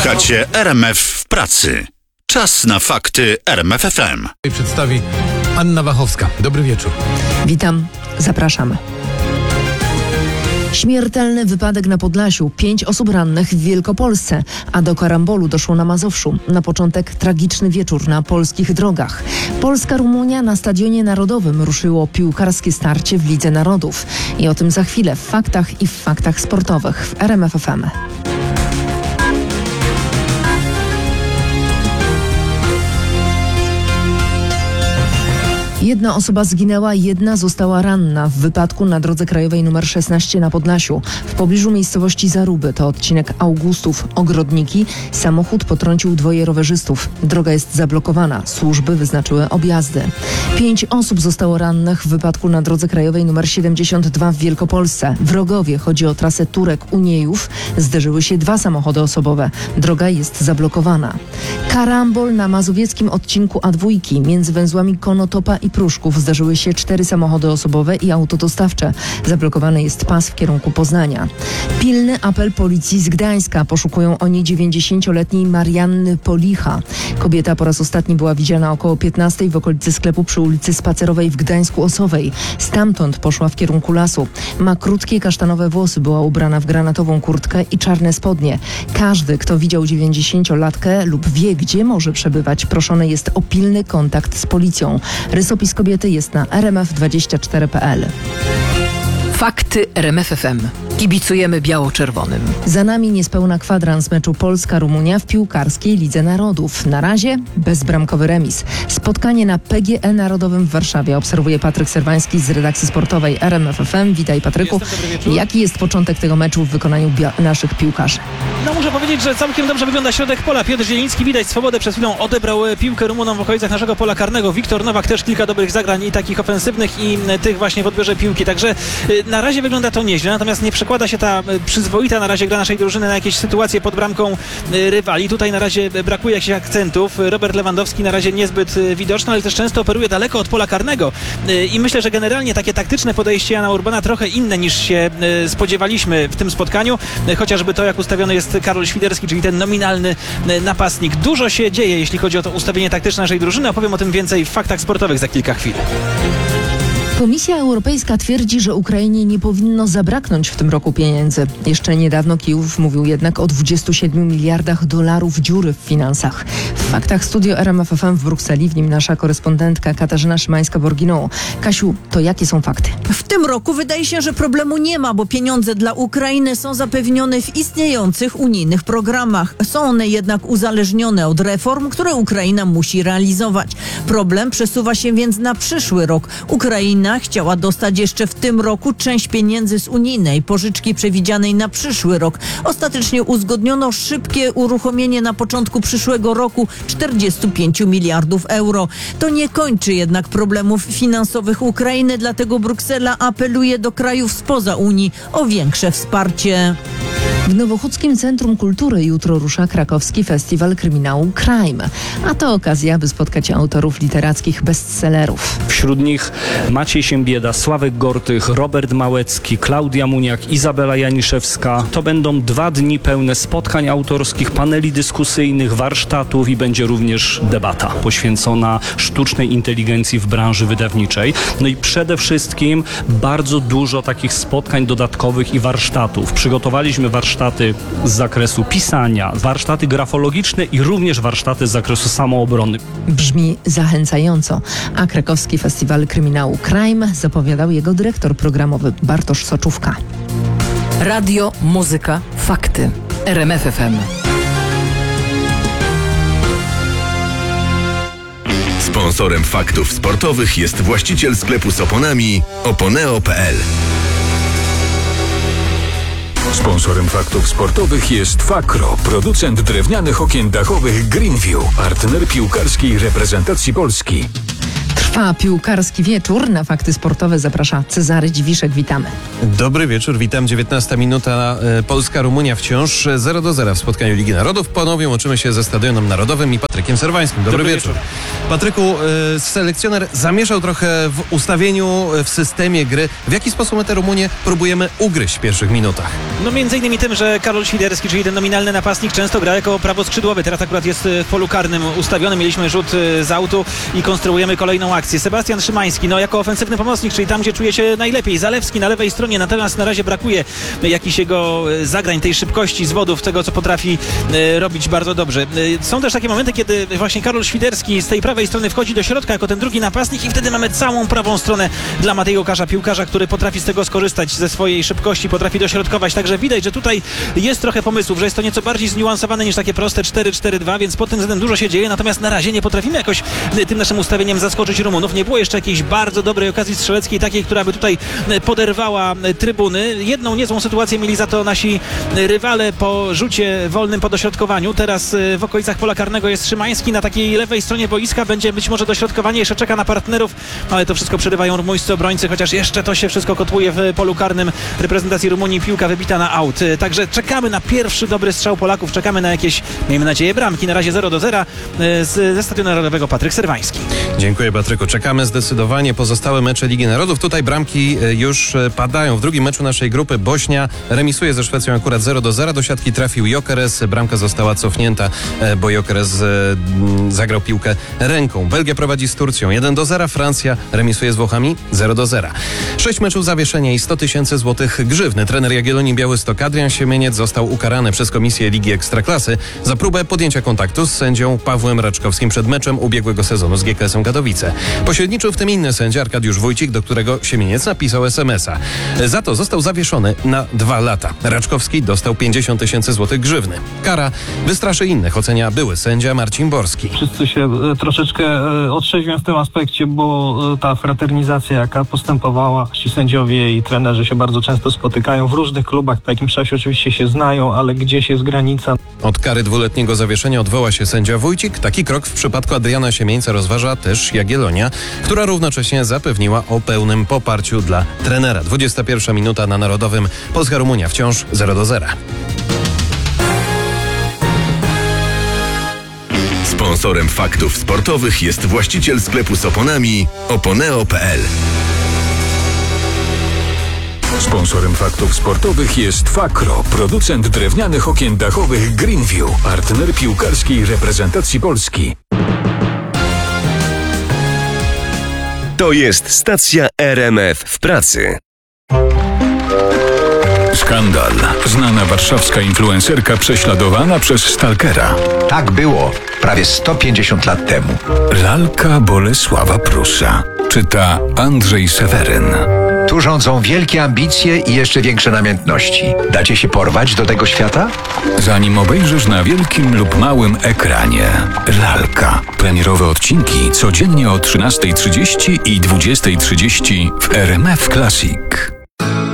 Słuchacie RMF w pracy. Czas na fakty RMF FM. Przedstawi Anna Wachowska. Dobry wieczór. Witam, zapraszam. Śmiertelny wypadek na Podlasiu, 5 osób rannych w Wielkopolsce, a do karambolu doszło na Mazowszu. Na początek tragiczny wieczór na polskich drogach. Polska-Rumunia na Stadionie Narodowym ruszyło piłkarskie starcie w Lidze Narodów. I o tym za chwilę w faktach i w faktach sportowych w RMF FM. Jedna osoba zginęła, jedna została ranna w wypadku na drodze krajowej nr 16 na Podlasiu. W pobliżu miejscowości Zaruby, to odcinek Augustów-Ogrodniki, samochód potrącił 2 rowerzystów. Droga jest zablokowana, służby wyznaczyły objazdy. 5 osób zostało rannych w wypadku na drodze krajowej nr 72 w Wielkopolsce. W Rogowie, chodzi o trasę Turek-Uniejów, zderzyły się 2 samochody osobowe. Droga jest zablokowana. Karambol na mazowieckim odcinku A2 między węzłami Konotopa i Pruszków zdarzyły się 4 samochody osobowe i auto dostawcze. Zablokowany jest pas w kierunku Poznania. Pilny apel policji z Gdańska. Poszukują oni 90-letniej Marianny Policha. Kobieta po raz ostatni była widziana około 15 w okolicy sklepu przy ulicy Spacerowej w Gdańsku-Osowej. Stamtąd poszła w kierunku lasu. Ma krótkie kasztanowe włosy, była ubrana w granatową kurtkę i czarne spodnie. Każdy, kto widział 90-latkę lub wie, gdzie może przebywać, proszony jest o pilny kontakt z policją. Rysopis kobiety jest na rmf24.pl. Fakty RMF FM. Kibicujemy biało-czerwonym. Za nami niespełna kwadrans meczu Polska-Rumunia w piłkarskiej Lidze Narodów. Na razie bezbramkowy remis. Spotkanie na PGE Narodowym w Warszawie obserwuje Patryk Serwański z redakcji sportowej RMF FM. Witaj, Patryku. Jaki jest początek tego meczu w wykonaniu naszych piłkarzy? No muszę powiedzieć, że całkiem dobrze wygląda środek pola. Piotr Zieliński, widać swobodę, przed chwilą odebrał piłkę Rumunom w okolicach naszego pola karnego. Wiktor Nowak też kilka dobrych zagrań i takich ofensywnych i tych właśnie w odbiorze piłki. Także na razie wygląda to nieźle, natomiast nie przekłada się ta przyzwoita na razie gra naszej drużyny na jakieś sytuacje pod bramką rywali. Tutaj na razie brakuje jakichś akcentów. Robert Lewandowski na razie niezbyt widoczny, ale też często operuje daleko od pola karnego i myślę, że generalnie takie taktyczne podejście Jana Urbana trochę inne niż się spodziewaliśmy w tym spotkaniu, chociażby to, jak ustawiony jest Karol Świderski, czyli ten nominalny napastnik. Dużo się dzieje, jeśli chodzi o to ustawienie taktyczne naszej drużyny. Opowiem o tym więcej w faktach sportowych za kilka chwil. Komisja Europejska twierdzi, że Ukrainie nie powinno zabraknąć w tym roku pieniędzy. Jeszcze niedawno Kijów mówił jednak o 27 miliardach dolarów dziury w finansach. W faktach studio RMF FM w Brukseli, w nim nasza korespondentka Katarzyna Szymańska-Borginą. Kasiu, to jakie są fakty? W tym roku wydaje się, że problemu nie ma, bo pieniądze dla Ukrainy są zapewnione w istniejących unijnych programach. Są one jednak uzależnione od reform, które Ukraina musi realizować. Problem przesuwa się więc na przyszły rok. Ukraina chciała dostać jeszcze w tym roku część pieniędzy z unijnej pożyczki przewidzianej na przyszły rok. Ostatecznie uzgodniono szybkie uruchomienie na początku przyszłego roku 45 miliardów euro. To nie kończy jednak problemów finansowych Ukrainy, dlatego Bruksela apeluje do krajów spoza Unii o większe wsparcie. W Nowochódzkim Centrum Kultury jutro rusza krakowski festiwal kryminału Crime. A to okazja, by spotkać autorów literackich bestsellerów. Wśród nich Maciej Siembieda, Sławek Gortych, Robert Małecki, Klaudia Muniak, Izabela Janiszewska. To będą 2 dni pełne spotkań autorskich, paneli dyskusyjnych, warsztatów i będzie również debata poświęcona sztucznej inteligencji w branży wydawniczej. No i przede wszystkim bardzo dużo takich spotkań dodatkowych i warsztatów. Przygotowaliśmy warsztaty z zakresu pisania, warsztaty grafologiczne i również warsztaty z zakresu samoobrony. Brzmi zachęcająco. A krakowski festiwal kryminału Crime zapowiadał jego dyrektor programowy Bartosz Soczówka. Radio, muzyka, fakty. RMF FM. Sponsorem faktów sportowych jest właściciel sklepu z oponami Oponeo.pl. Sponsorem faktów sportowych jest Fakro, producent drewnianych okien dachowych Greenview, partner piłkarskiej reprezentacji Polski. Trwa piłkarski wieczór. Na fakty sportowe zaprasza Cezary Dziwiszek. Witamy. Dobry wieczór, witam. 19 minuta. Polska-Rumunia wciąż 0-0 w spotkaniu Ligi Narodów. Ponownie łączymy się ze Stadionem Narodowym i Patrykiem Serwańskim. Dobry wieczór. Patryku, selekcjoner zamieszał trochę w ustawieniu, w systemie gry. W jaki sposób my tę Rumunię próbujemy ugryźć w pierwszych minutach? No między innymi tym, że Karol Świderski, czyli ten nominalny napastnik, często gra jako prawoskrzydłowy. Teraz akurat jest w polu karnym ustawiony. Mieliśmy rzut z autu i konstruujemy kolejną akcję. Sebastian Szymański, jako ofensywny pomocnik, czyli tam, gdzie czuje się najlepiej. Zalewski na lewej stronie, natomiast na razie brakuje jakichś jego zagrań, tej szybkości, zwodów, tego, co potrafi robić bardzo dobrze. Są też takie momenty, kiedy właśnie Karol Świderski z tej prawej strony wchodzi do środka jako ten drugi napastnik i wtedy mamy całą prawą stronę dla Matei Kasza, piłkarza, który potrafi z tego skorzystać, ze swojej szybkości, potrafi dośrodkować. Także widać, że tutaj jest trochę pomysłów, że jest to nieco bardziej zniuansowane niż takie proste 4-4-2, więc pod tym względem dużo się dzieje, natomiast na razie nie potrafimy jakoś tym naszym ustawieniem zaskoczyć Rumunów. Nie było jeszcze jakiejś bardzo dobrej okazji strzeleckiej, takiej, która by tutaj poderwała trybuny. Jedną niezłą sytuację mieli za to nasi rywale po rzucie wolnym po dośrodkowaniu. Teraz w okolicach pola karnego jest Szymański, na takiej lewej stronie boiska będzie być może dośrodkowanie, jeszcze czeka na partnerów, ale to wszystko przerywają rumuńscy obrońcy, chociaż jeszcze to się wszystko kotłuje w polu karnym reprezentacji Rumunii, piłka wybita na aut. Także czekamy na pierwszy dobry strzał Polaków, czekamy na jakieś, miejmy nadzieję, bramki. Na razie 0-0 ze Stadionu Narodowego Patryk Serwański. Dziękuję, Patryku. Czekamy zdecydowanie. Pozostałe mecze Ligi Narodów. Tutaj bramki już padają. W drugim meczu naszej grupy Bośnia remisuje ze Szwecją akurat 0-0. Do siatki trafił Gyökeres. Bramka została cofnięta, bo Gyökeres zagrał piłkę ręką. Belgia prowadzi z Turcją 1-0. Francja remisuje z Włochami 0-0. 6 meczów zawieszenia i 100 000 złotych grzywny. Trener Jagiellonii Białystok Adrian Siemieniec został ukarany przez Komisję Ligi Ekstraklasy za próbę podjęcia kontaktu z sędzią Pawłem Raczkowskim przed meczem ubiegłego sezonu z GKS-em Katowice. Pośredniczył w tym inny sędzia Arkadiusz Wójcik, do którego Siemieniec napisał SMS-a. Za to został zawieszony na 2 lata. Raczkowski dostał 50 000 złotych grzywny. Kara wystraszy innych, ocenia były sędzia Marcin Borski. Wszyscy się troszeczkę otrzeźwią w tym aspekcie, bo ta fraternizacja, jaka postępowała, ci sędziowie i trenerzy się bardzo często spotykają w różnych klubach, po jakimś czasie oczywiście się znają, ale gdzieś jest granica. Od kary 2-letniego zawieszenia odwoła się sędzia Wójcik. Taki krok w przypadku Adriana Siemieńca rozważa też Jagiellonia, która równocześnie zapewniła o pełnym poparciu dla trenera. 21 minuta na Narodowym. Polska-Rumunia wciąż 0-0. Sponsorem faktów sportowych jest właściciel sklepu z oponami Oponeo.pl. Sponsorem faktów sportowych jest Fakro, producent drewnianych okien dachowych Greenview, partner piłkarskiej reprezentacji Polski. To jest stacja RMF w pracy. Skandal. Znana warszawska influencerka prześladowana przez stalkera. Tak było prawie 150 lat temu. Lalka Bolesława Prusa. Czyta Andrzej Seweryn. Tu rządzą wielkie ambicje i jeszcze większe namiętności. Dacie się porwać do tego świata? Zanim obejrzysz na wielkim lub małym ekranie. Lalka. Premierowe odcinki codziennie o 13:30 i 20:30 w RMF Classic.